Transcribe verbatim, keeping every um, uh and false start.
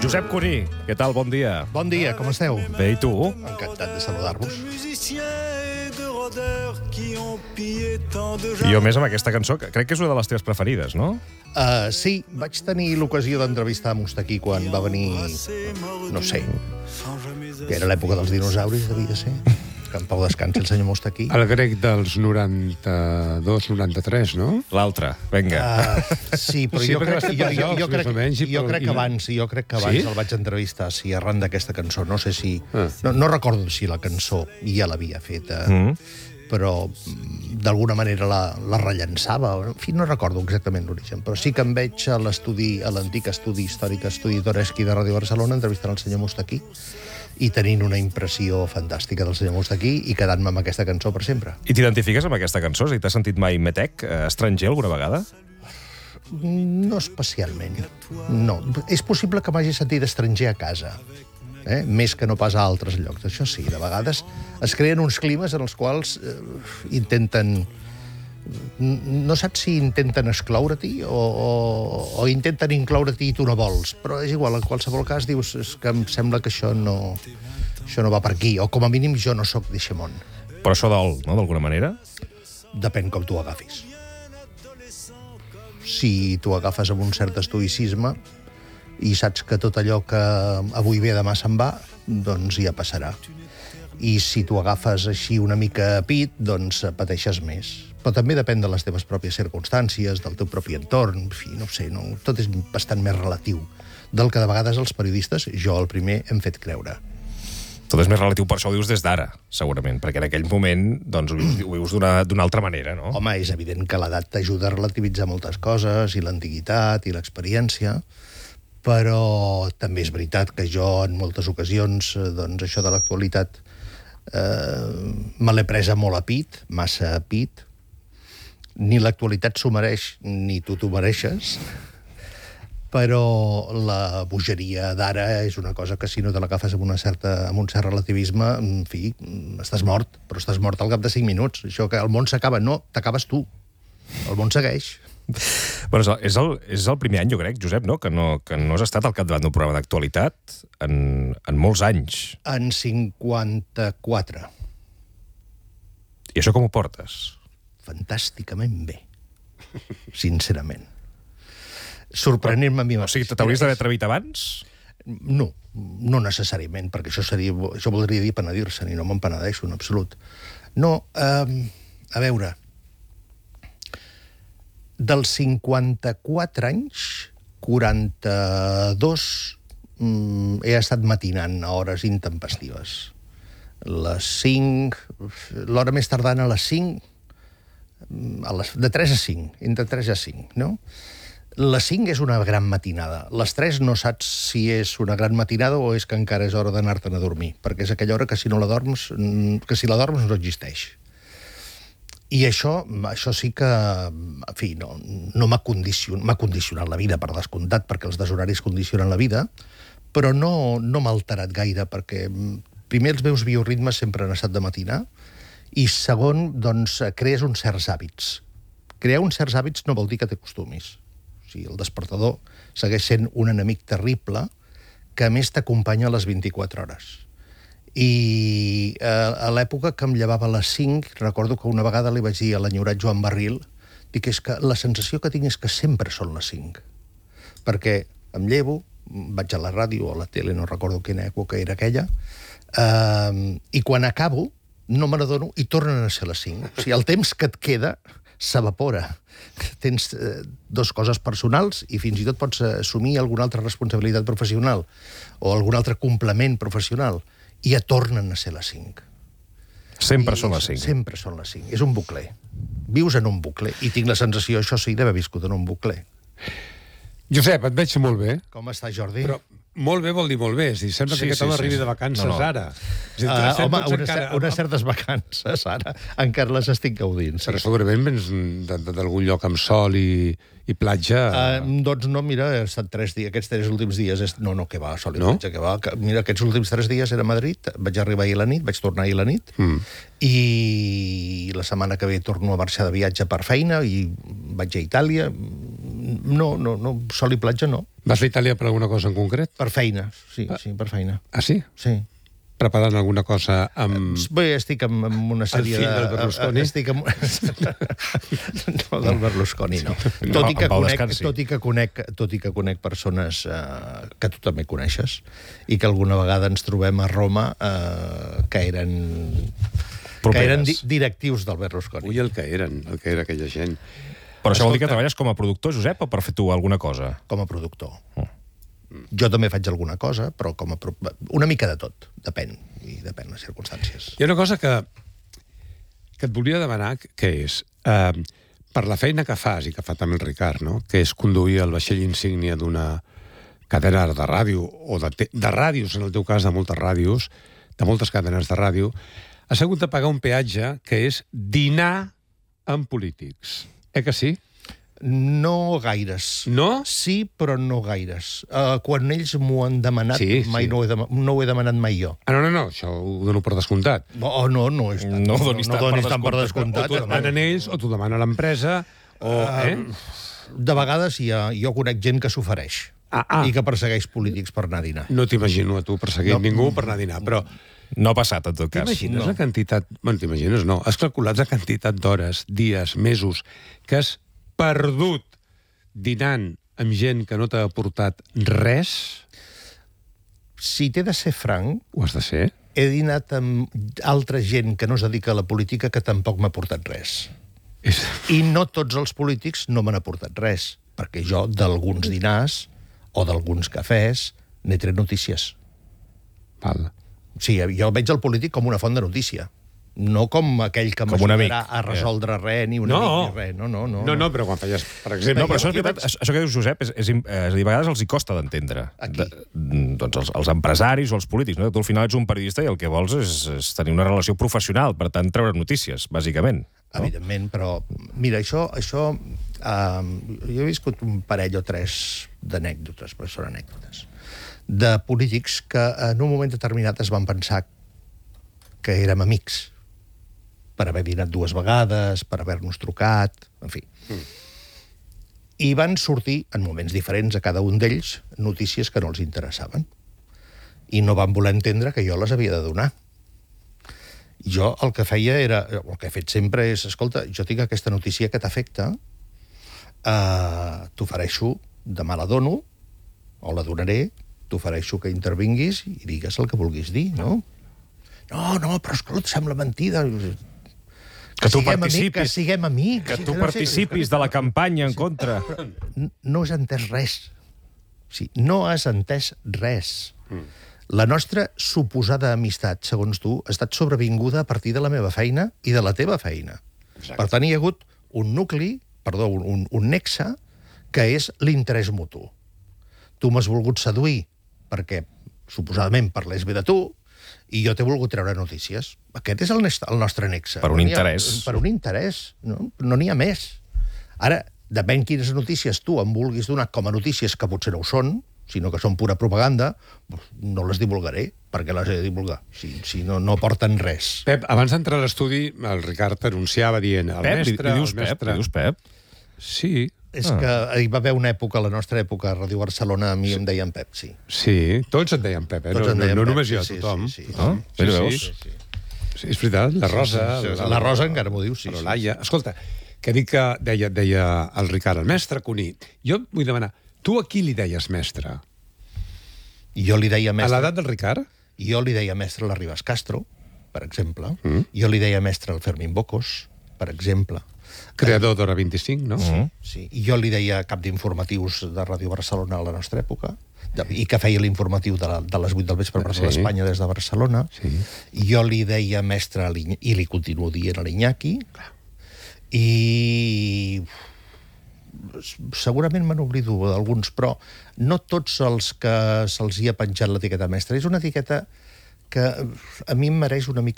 Josep Cuní, què tal? Bon dia. Bon dia, com esteu? Bé, i tu? Encantat de saludar-vos. I jo més amb aquesta cançó, que crec que és una de les teves preferides, no? Uh, sí, vaig tenir l'ocasió d'entrevistar Mustaquí quan va venir, no sé, que era l'època dels dinosauris, devia ser. Que en pau descansi el senyor Mustaquí. El grec dels noranta-dos noranta-tres, no? L'altre, vinga. Uh, sí, però Sí, jo perquè crec, va ser jo, per jo, jocs, jo, crec, més o menys, i jo per- crec i- que abans, jo crec que abans Sí? el vaig entrevistar, sí, arran d'aquesta cançó. No sé si... Ah. No, no recordo si la cançó ja l'havia feta, Mm. però mm, d'alguna manera la, la rellençava. En fi, no recordo exactament l'origen, però sí que em veig a l'estudi, a l'antic estudi històric, estudi Toreschi de Ràdio Barcelona, entrevistant el senyor Mustaquí i tenint una impressió fantàstica del senyor Mustaquí i quedant-me amb aquesta cançó per sempre. I t'identifiques amb aquesta cançó? És a dir, t'has sentit mai metec, eh, estranger, alguna vegada? No especialment, no. És possible que m'hagi sentit estranger a casa, eh? Més que no pas a altres llocs. Això sí, de vegades es creen uns climes en els quals eh, intenten... No saps si intenten excloure-t'hi o, o, o intenten incloure-t'hi i tu no vols, però és igual, en qualsevol cas dius és que em sembla que això no, això no va per aquí, o com a mínim jo no sóc d'eixe món. Però això dol, no?, d'alguna manera? Depèn com tu agafis. Si tu agafes amb un cert estoïcisme i saps que tot allò que avui ve demà se'n va, doncs ja passarà. I si tu agafes així una mica a pit, doncs pateixes més. Però també depèn de les teves pròpies circumstàncies, del teu propi entorn, en fi, no ho sé, no? Tot és bastant més relatiu del que de vegades els periodistes, jo el primer, hem fet creure. Tot és més relatiu, per això ho dius des d'ara, segurament, perquè en aquell moment doncs, ho vius, ho vius d'una d'una altra manera, no? Home, és evident que l'edat t'ajuda a relativitzar moltes coses, i l'antiguitat, i l'experiència, però també és veritat que jo, en moltes ocasions, eh, doncs això de l'actualitat eh, me l'he presa molt a pit, massa a pit. Ni l'actualitat s'ho mereix, ni tu t'ho mereixes, però la bogeria d'ara és una cosa que si no te l'agafes amb, una certa, amb un cert relativisme, en fi, estàs mort, però estàs mort al cap de cinc minuts. Això que el món s'acaba, no, t'acabes tu. El món segueix. Bueno, és, el, és, el, és el primer any, jo crec, Josep, no? Que, no, que no has estat al capdavant d'un programa d'actualitat en, en molts anys. En cinquanta-quatre. I això com ho portes? Fantàsticament bé. Sincerament. Sorprenent-me a mi O mateix. sigui, t'hauries d'haver atrevit abans? No, no necessàriament, perquè això seria, això voldria dir penedir-se, i no m'empenedeixo en absolut. No, eh, a veure, dels cinquanta-quatre anys, quaranta-dos mm, he estat matinant a hores intempestives. Les cinc, l'hora més tardana a les cinc, a les, de tres a cinc, entre tres a cinc, no? Les cinc és una gran matinada. Les tres no saps si és una gran matinada o és que encara és hora d'anar-te'n a dormir, perquè és aquella hora que si no la dorms, que si la dorms no existeix. I això, això sí que, en fi, no, no m'ha condicionat, m'ha condicionat la vida, per descomptat, perquè els deshoraris condicionen la vida, però no, no m'ha alterat gaire, perquè primer els meus bioritmes sempre han estat de matinar, i segon, doncs, crees uns certs hàbits. Crear uns certs hàbits no vol dir que t'acostumis. O sigui, el despertador segueix sent un enemic terrible que a més t'acompanya a les vint-i-quatre hores. I eh, a l'època que em llevava a les cinc, recordo que una vegada li vaig dir a l'enyorat Joan Barril, dic, és que la sensació que tinc és que sempre són les cinc. Perquè em llevo, vaig a la ràdio o a la tele, no recordo quina època era aquella, eh, i quan acabo no me n'adono i tornen a ser les cinc. O sigui, el temps que et queda s'evapora. Tens eh, dues coses personals i fins i tot pots assumir alguna altra responsabilitat professional o algun altre complement professional i ja tornen a ser les cinc. Sempre I són les cinc. Sempre són les cinc. És un bucle. Vius en un bucle i tinc la sensació, això sí, d'haver viscut en un bucle. Josep, et veig molt bé. Com està, Jordi? Però molt bé vol dir molt bé. Si sembla Sí, que aquest sí, home sí, arribi sí. de vacances No, no. ara. És a dir, Uh, estem home, tots unes, encara- unes certes vacances, ara. Encara les estic gaudint. Sí. Però segurament vens de- de- d'algun lloc amb sol i, i platja. Uh, doncs no, mira, he estat tres dies, aquests tres últims dies, és, no, no, que va, sol i No? platja, que va, que, mira, aquests últims tres dies era a Madrid, vaig arribar ahir a la nit, vaig tornar ahir a la nit, Mm. i la setmana que ve torno a marxar de viatge per feina, i vaig a Itàlia, no, no, no, sol i platja no. Vas a Itàlia per alguna cosa en concret? Per feina, sí, sí, per feina. Ah, sí? Sí. Preparant alguna cosa amb... Bé, estic amb, amb una sèrie fill de... del Berlusconi? Estic amb... no, del Berlusconi, no. No, Tot, i que en pau conec, descansi. tot, i que conec, tot i que conec persones eh, que tu també coneixes i que alguna vegada ens trobem a Roma eh, que eren... que eren di directius del Berlusconi. Ui, el que eren, el que era aquella gent. Però això vol dir que Escolta, treballes com a productor, Josep, o per fer tu alguna cosa? Com a productor. Jo també faig alguna cosa, però com a... pro- Una mica de tot, depèn, i depèn les circumstàncies. Hi ha una cosa que, que et volia demanar, que és, eh, per la feina que fas, i que fa també el Ricard, no? Que és conduir el vaixell insígnia d'una cadena de ràdio, o de, te de ràdios, en el teu cas, de moltes ràdios, de moltes cadenes de ràdio, has hagut de pagar un peatge que és dinar amb polítics. Eh que sí? No gaires. No? Sí, però no gaires. Uh, quan ells m'ho han demanat, Sí, mai sí. No, ho he dema no ho he demanat mai jo. Ah, no, no, no, això ho dono per descomptat. Oh, no, no és tant. No donis tant no donis per tant per O descomptat. t'ho demanen ells, o t'ho demana l'empresa, o... Eh? De vegades hi ha, jo conec gent que s'ofereix Ah, ah. i que persegueix polítics per anar a dinar. No t'imagino a tu perseguint No. ningú per anar a dinar, però No ha passat, en tot cas. t'imagines no. la quantitat... Bueno, t'imagines, no. Has calculat la quantitat d'hores, dies, mesos que has perdut dinant amb gent que no t'ha aportat res? Si t'he de ser franc, Ho has de ser? he dinat amb altra gent que no es dedica a la política que tampoc m'ha aportat res. És... I no tots els polítics no m'han aportat res, perquè jo d'alguns dinars o d'alguns cafès n'he tret notícies. Val. Sí, jo veig el polític com una font de notícia. No com aquell que Com un amic. m'ajudarà a resoldre res, ni un No. amic, ni res. No, no, no. No, no, però quan feies, per exemple... No, però això, jo és veritat, vaig- això, això que dius, Josep, és, és, im- és a dir, a vegades els hi costa d'entendre. A qui? De- Doncs els, els empresaris o els polítics. No? Tu al final ets un periodista i el que vols és, és tenir una relació professional, per tant, treure notícies, bàsicament. No? Evidentment, però mira, això... això um, jo he viscut un parell o tres d'anècdotes, però són anècdotes, de polítics que en un moment determinat es van pensar que érem amics, per haver dinat dues vegades, per haver-nos trucat, en fi. Mm. I van sortir, en moments diferents a cada un d'ells, notícies que no els interessaven. I no van voler entendre que jo les havia de donar. Jo el que feia era... El que he fet sempre és, escolta, jo tinc aquesta notícia que t'afecta, eh, t'ofereixo, demà la dono, o la donaré, t'ofereixo que intervinguis i digues el que vulguis dir, no? No, no, però escolta, et sembla mentida. Que tu siguem amics, participis. que siguem amics. Que tu no sé- participis de la campanya en contra. N- No has entès res. Sí, no has entès res. Mm. La nostra suposada amistat, segons tu, ha estat sobrevinguda a partir de la meva feina i de la teva feina. Exacte. Per tant, hi ha hagut un nucli, perdó, un, un, un nexe, que és l'interès mutu. Tu m'has volgut seduir perquè, suposadament, parlés bé de tu, i jo t'he volgut treure notícies. Aquest és el, nest- el nostre nexe. Per un No n'hi ha- interès. Per un interès. No no n'hi ha més. Ara, depèn quines notícies tu em vulguis donar com a notícies que potser no ho són, sinó que són pura propaganda, doncs no les divulgaré, perquè les he de divulgar, si, si no, no aporten res. Pep, abans d'entrar a l'estudi, el Ricard anunciava dient... El Pep, li, mestre, li dius el Pep? mestre... Li dius Pep? Sí, És ah. que hi va haver una època, a la nostra època, a Ràdio Barcelona, a mi em deien Pep, sí. sí, tots et deien Pep, eh? Tots no, em deien no, no Pep, només sí, jo, sí, tothom. sí, sí. tothom. Ah, mira, veus? sí, sí. Sí, és veritat, la Rosa... Sí, sí, la Rosa encara m'ho diu, sí, Però sí. Laia... Escolta, que dic que deia, deia el Ricard, el mestre Cuní. Jo vull demanar, tu a qui li deies mestre? Jo li deia A mestre... l'edat del Ricard? Jo li deia mestre a la Ribas Castro, per exemple. Mm. Jo li deia mestre al Fermín Bocos, per exemple. Creador d'Hora vint-i-cinc, no? Mm. Sí. I jo li deia cap d'informatius de Ràdio Barcelona a la nostra època, de, i que feia l'informatiu de, la, de les vuit del vespre per Sí. sí. l'Espanya des de Barcelona. Sí. I jo li deia mestre a l'Iñ- i li continuo dient a l'Iñaki. I segurament me n'oblido d'alguns, però no tots els que se'ls hi ha penjat l'etiqueta mestre. És una etiqueta que a mi em mereix una mica